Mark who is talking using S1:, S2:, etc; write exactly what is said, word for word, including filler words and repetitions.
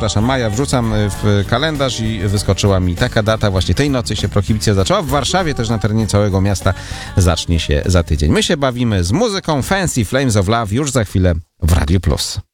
S1: przepraszam, maja, wrzucam w kalendarz i wyskoczyła mi taka data, właśnie tej nocy się prohibicja zaczęła. W Warszawie też na terenie całego miasta zacznie się za tydzień. My się bawimy z muzyką. Fancy Flames of Love już za chwilę w Radiu Plus.